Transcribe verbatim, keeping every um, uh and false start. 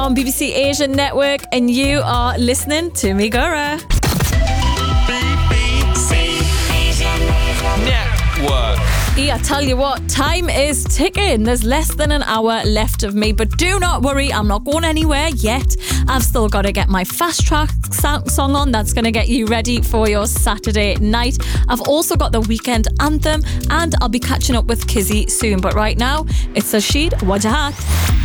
on B B C Asian Network, and you are listening to Migura. B B C Asian Network. Yeah, I tell you what, time is ticking. There's less than an hour left of me, but do not worry, I'm not going anywhere yet. I've still got to get my fast track song on that's going to get you ready for your Saturday night. I've also got the weekend anthem, and I'll be catching up with Kizzy soon. But right now, it's Rashid Wajahat.